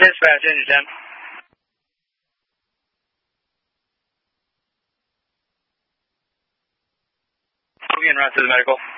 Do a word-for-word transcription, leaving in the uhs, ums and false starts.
Dispatch, engine ten. Again, run to the medical.